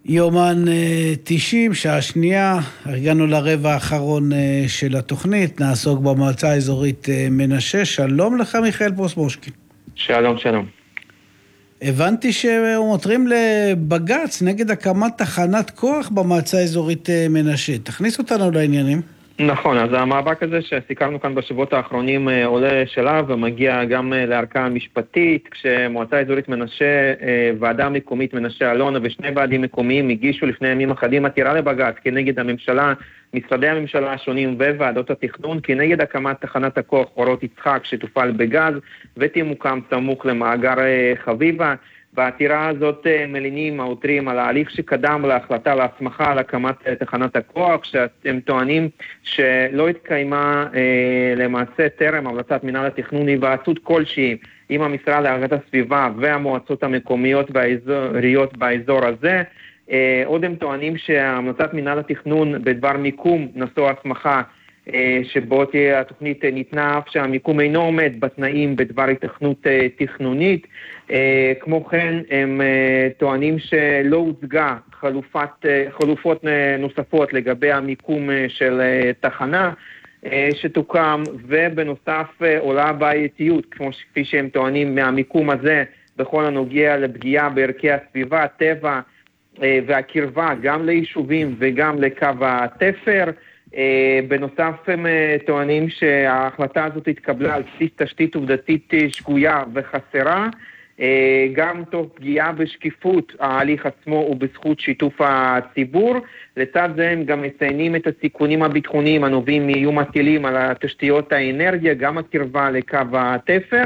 יומן 90, שעה שנייה, הגענו לרבע האחרון של התוכנית, נעסוק במועצה האזורית מנשה. שלום לך מיכאל פרוסמושקין. שלום, שלום. הבנתי שמותרים לבגץ נגד הקמת תחנת כוח במועצה האזורית מנשה. תכניס אותנו לעניינים. נכון, אז המאבק הזה שסיכרנו כאן בשבועות האחרונים עולה שלב ומגיע גם לערכאה המשפטית, כשמועצה אזורית מנשה, ועדה מקומית מנשה אלונה ושני ועדים מקומיים הגישו לפני ימים אחדים עתירה לבג"ץ כנגד הממשלה, משרדי הממשלה השונים וועדות התכנון, כנגד הקמת תחנת הכוח אורות יצחק שתופעל בגז ותמוקם סמוך למאגר חביבה. בעתירה הזאת מלינים העותרים על ההליך שקדם להחלטה להסמכה על הקמת תחנת הכוח, שהם טוענים שלא התקיימה למעשה טרם המלצת מינהל התכנון היוועצות כלשהי עם המשרד להגנת הסביבה והמועצות המקומיות והאזוריות באזור הזה. עוד הם טוענים שהמלצת מינהל התכנון בדבר מיקום נשוא הסמכה שבו תהיה התוכנית ניתנה אף שהמיקום אינו עומד בתנאים בדבר התכנות תכנונית. כמו כן הם טוענים שלא הוצגה חלופות נוספות לגבי המיקום של תחנה שתוקם, ובנוסף עולה בעייתיות כפי שהם טוענים מהמיקום הזה בכל הנוגע לפגיעה בערכי הסביבה, טבע והקרבה גם ליישובים וגם לקו התפר. בנוסף הם טוענים שההחלטה הזאת התקבלה על בסיס תשתית עובדתית שגויה וחסרה, גם תוך פגיעה בשקיפות ההליך עצמו ובזכות שיתוף הציבור. לצד זה הם גם מציינים את הסיכונים הביטחוניים הנובעים מאיום הטילים על תשתיות האנרגיה, גם הקרבה לקו התפר,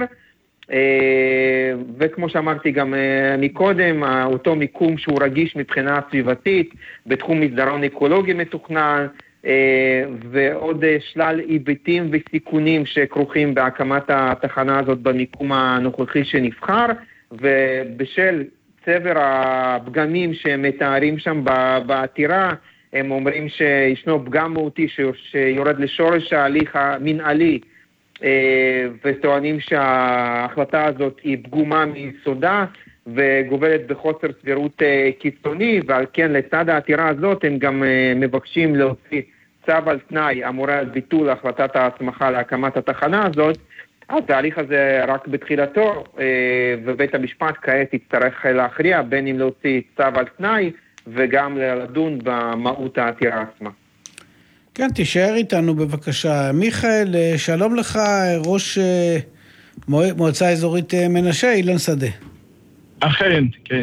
וכמו שאמרתי גם מקודם, אותו מיקום שהוא רגיש מבחינה סביבתית בתחום מסדרון אקולוגי מתוכנן, ועוד שלל היבטים וסיכונים שכרוכים בהקמת התחנה הזאת במיקום הנוכחי שנבחר, ובשל צבר הפגמים שהם מתארים שם בעתירה, הם אומרים שישנו פגם מהותי שיורד לשורש ההליך המנהלי, וטוענים שההחלטה הזאת היא פגומה מיסודה וגובלת בחוסר סבירות קיצוני, ועל כן לצד העתירה הזאת הם גם מבקשים להוציא צו על תנאי המורה על ביטול החלטת ההסמכה להקמת התחנה הזאת. התהליך הזה רק בתחילתו, ובית המשפט כעת יצטרך להכריע בין אם להוציא צו על תנאי וגם לדון במהות העתירה עצמה. כן, תישאר איתנו בבקשה. מיכאל, שלום לך, ראש מועצה אזורית מנשה, אילן שדה. אכן, כן.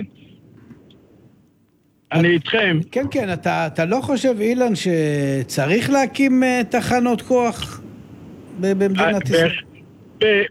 אני איתכם. כן, כן, אתה לא חושב, אילן, שצריך להקים תחנות כוח במדינת ישראל?